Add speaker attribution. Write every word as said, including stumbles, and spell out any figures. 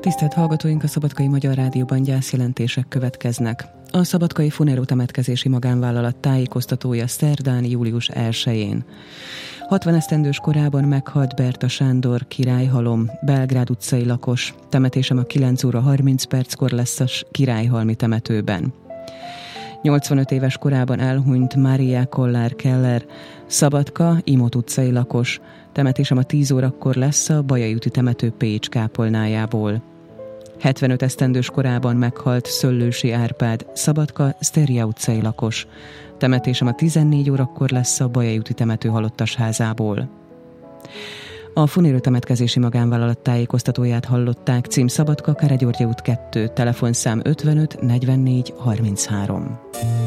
Speaker 1: Tisztelt hallgatóink, a Szabadkai Magyar Rádióban gyászjelentések következnek. A Szabadkai Funero temetkezési magánvállalat tájékoztatója szerdán, július elsején. hatvan esztendős korában meghalt Berta Sándor, királyhalom, Belgrád utcai lakos. Temetésem a kilenc óra harminc perckor lesz a Királyhalmi temetőben. nyolcvanöt éves korában elhunyt Mária Kollár Keller, Szabadka, Imot utcai lakos. Temetésem a tíz órakor lesz a Bajai úti temető Pécs kápolnájából. hetvenöt esztendős korában meghalt Szöllősi Árpád, Szabadka, Szteria utcai lakos. Temetésem a tizennégy órakor lesz a Bajai úti temető halottasházából. A Funero temetkezési magánvállalat tájékoztatóját hallották, cím Szabadka, Káregyörgy út kettő, telefonszám ötvenöt negyvennégy harminchárom.